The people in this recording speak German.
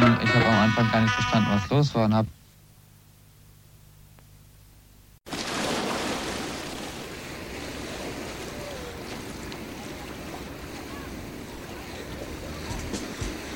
Ich habe am Anfang gar nicht verstanden, was los war und habe